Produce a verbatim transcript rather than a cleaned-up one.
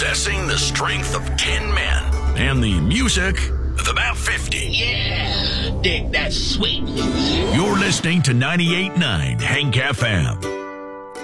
Possessing the strength of ten men. And the music of about fifty. Yeah, dig that sweet music. You're listening to ninety-eight point nine Hank F M.